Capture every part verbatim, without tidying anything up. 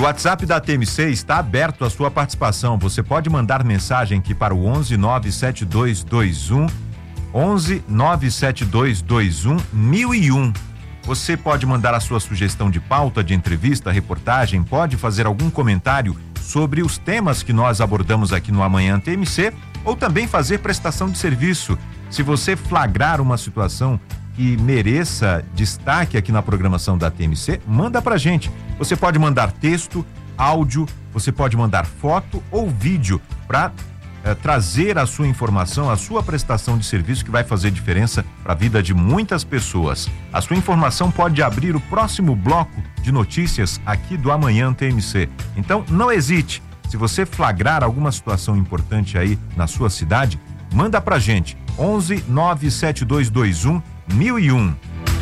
o WhatsApp da T M C está aberto à sua participação. Você pode mandar mensagem aqui para o onze nove sete dois dois um onze nove sete dois dois um mil e um. Você pode mandar a sua sugestão de pauta, de entrevista, reportagem, pode fazer algum comentário sobre os temas que nós abordamos aqui no Amanhã T M C, ou também fazer prestação de serviço. Se você flagrar uma situação que mereça destaque aqui na programação da T M C, manda pra gente. Você pode mandar texto, áudio, você pode mandar foto ou vídeo para eh, trazer a sua informação, a sua prestação de serviço, que vai fazer diferença para a vida de muitas pessoas. A sua informação pode abrir o próximo bloco de notícias aqui do Amanhã T M C. Então, não hesite. Se você flagrar alguma situação importante aí na sua cidade, manda pra gente. onze nove sete dois dois um mil e um.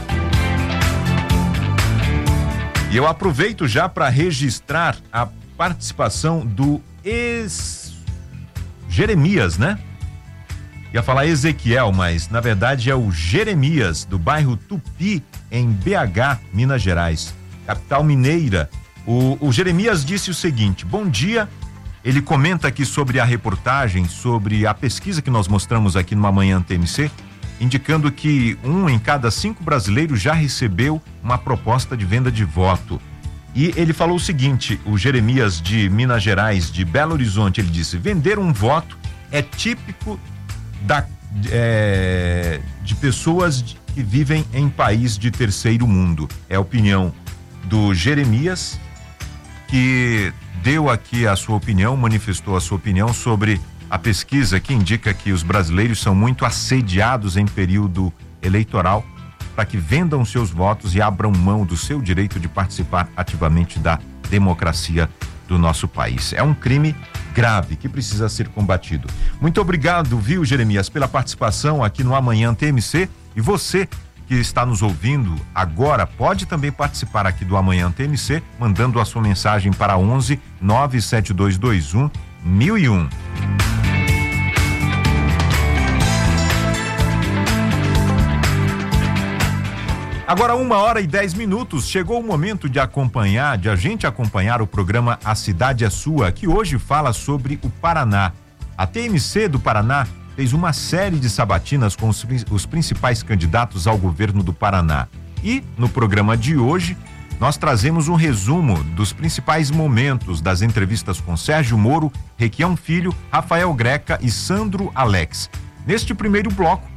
E eu aproveito já para registrar a participação do ex Jeremias, né? Ia falar Ezequiel, mas na verdade é o Jeremias, do bairro Tupi, em B H, Minas Gerais, capital mineira. O, o Jeremias disse o seguinte: bom dia. Ele comenta aqui sobre a reportagem, sobre a pesquisa que nós mostramos aqui no Amanhã T M C, indicando que um em cada cinco brasileiros já recebeu uma proposta de venda de voto. E ele falou o seguinte, o Jeremias de Minas Gerais, de Belo Horizonte, ele disse: vender um voto é típico da, é, de pessoas que vivem em país de terceiro mundo. É a opinião do Jeremias, que deu aqui a sua opinião, manifestou a sua opinião sobre a pesquisa que indica que os brasileiros são muito assediados em período eleitoral para que vendam seus votos e abram mão do seu direito de participar ativamente da democracia do nosso país. É um crime grave que precisa ser combatido. Muito obrigado, viu, Jeremias, pela participação aqui no Amanhã T M C. E você que está nos ouvindo agora pode também participar aqui do Amanhã T M C, mandando a sua mensagem para onze nove sete dois dois um mil e um. Agora uma hora e dez minutos, chegou o momento de acompanhar, de a gente acompanhar o programa A Cidade é Sua, que hoje fala sobre o Paraná. A T M C do Paraná fez uma série de sabatinas com os, os principais candidatos ao governo do Paraná. E no programa de hoje, nós trazemos um resumo dos principais momentos das entrevistas com Sérgio Moro, Requião Filho, Rafael Greca e Sandro Alex. Neste primeiro bloco,